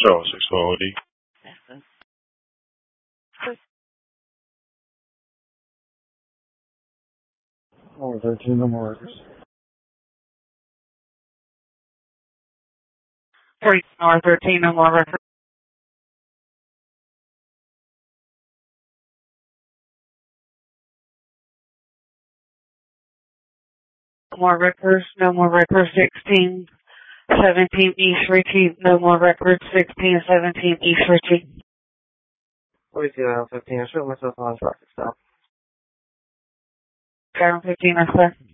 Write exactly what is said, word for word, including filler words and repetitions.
Charles six O D. Oh, thirteen, no more workers. Three, North thirteen, no more records. No more records, no more records, sixteen, seventeen, East Ritchie, no more records, sixteen, seventeen, East Ritchie. forty-two out of fifteen, I showed myself on traffic stop. seven fifteen, sir.